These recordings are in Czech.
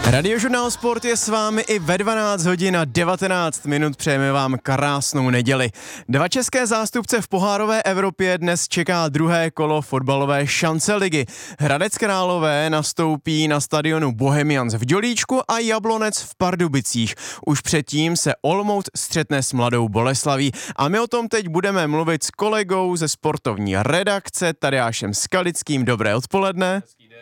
Radiožurnál Sport je s vámi i ve 12 hodin a 19 minut. Přejeme vám krásnou neděli. 2 české zástupce v pohárové Evropě dnes čeká druhé kolo fotbalové šance ligy. Hradec Králové nastoupí na stadionu Bohemians v Dělíčku a Jablonec v Pardubicích. Už předtím se Olomouc střetne s Mladou Boleslaví. A my o tom teď budeme mluvit s kolegou ze sportovní redakce Tadeášem Skalickým. Dobré odpoledne.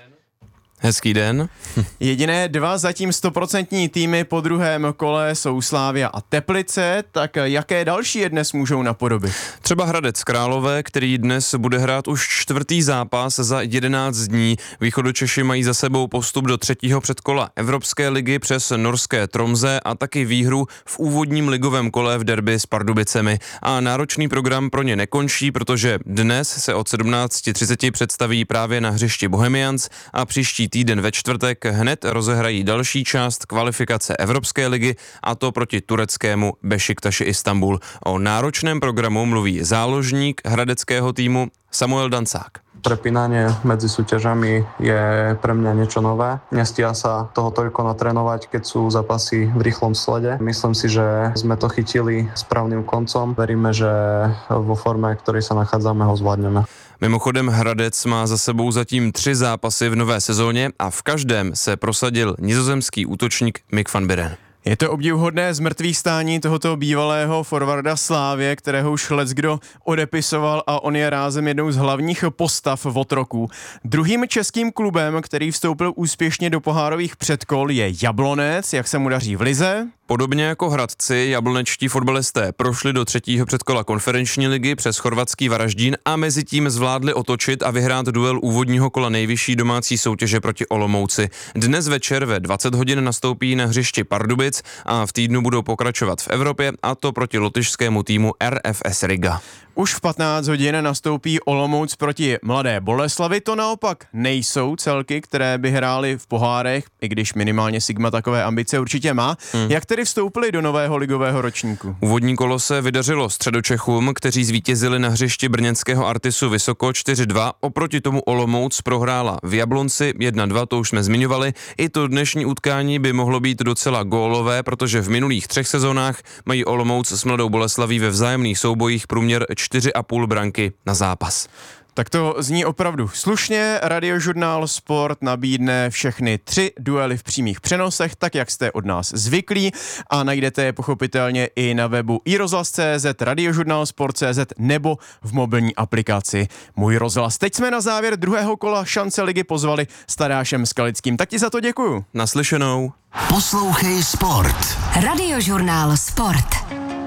Hezký den. Jediné 2 zatím 100% týmy po druhém kole jsou Slavia a Teplice, tak jaké další je dnes můžou napodobit? Třeba Hradec Králové, který dnes bude hrát už 4. zápas za 11 dní. Východočeši mají za sebou postup do 3. předkola Evropské ligy přes norské Tromze a taky výhru v úvodním ligovém kole v derby s Pardubicemi. A náročný program pro ně nekončí, protože dnes se od 17:30 představí právě na hřišti Bohemians a příští týden ve čtvrtek hned rozehrají další část kvalifikace Evropské ligy, a to proti tureckému Bešiktaši Istanbul. O náročném programu mluví záložník hradeckého týmu Samuel Dancák. Prepínanie medzi súťažami je pre mňa niečo nové. Nestíha sa toho toľko natrénovať, keď sú zápasy v rýchlom slede. Myslím si, že sme to chytili správnym koncom. Veríme, že vo forme, ktorej sa nachádzame, ho zvládneme. Mimochodem Hradec má za sebou zatím 3 zápasy v nové sezóně a v každém se prosadil nizozemský útočník Mick van Buren. Je to obdivuhodné zmrtvých stání tohoto bývalého forwarda Slávie, kterého už leckdo odepisoval, a on je rázem jednou z hlavních postav v otroku. Druhým českým klubem, který vstoupil úspěšně do pohárových předkol, je Jablonec. Jak se mu daří v lize? Podobně jako Hradci, jablonečtí fotbalisté prošli do 3. předkola konferenční ligy přes chorvatský Varaždín a mezi tím zvládli otočit a vyhrát duel úvodního kola nejvyšší domácí soutěže proti Olomouci. Dnes večer ve 20 hodin nastoupí na hřišti Pardubic a v týdnu budou pokračovat v Evropě, a to proti lotyšskému týmu RFS Riga. Už v 15 hodin nastoupí Olomouc proti Mladé Boleslavi. To naopak nejsou celky, které by hrály v pohárech, i když minimálně Sigma takové ambice určitě má. Jak tedy vstoupili do nového ligového ročníku? Úvodní kolo se vydařilo Středočechům, kteří zvítězili na hřišti brněnského Artisu Vysoko 4-2. Oproti tomu Olomouc prohrála v Jablonci 1-2, to už jsme zmiňovali. I to dnešní utkání by mohlo být docela gólové, protože v minulých 3 sezónách mají Olomouc s Mladou Boleslaví ve vzájemných soubojích průměr 4,5 branky na zápas. Tak to zní opravdu slušně. Radiožurnál Sport nabídne všechny 3 duely v přímých přenosech, tak jak jste od nás zvyklí, a najdete je pochopitelně i na webu iRozhlas.cz, radiožurnálsport.cz nebo v mobilní aplikaci Můj rozhlas. Teď jsme na závěr druhého kola šance ligy pozvali s Tadeášem Skalickým. Tak ti za to děkuju. Naslyšenou. Poslouchej Sport. Radiožurnál Sport.